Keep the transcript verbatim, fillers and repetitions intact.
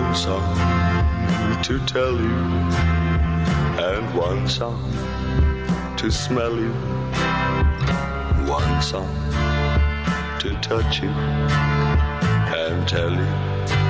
one song to tell you, and one song to smell you, one song to touch you and tell you